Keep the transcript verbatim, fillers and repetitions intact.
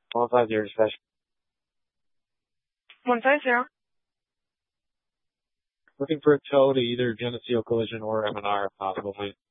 one five zero dispatch. one five zero. Looking for a tow to either Geneseo Collision or M and R if possible, please.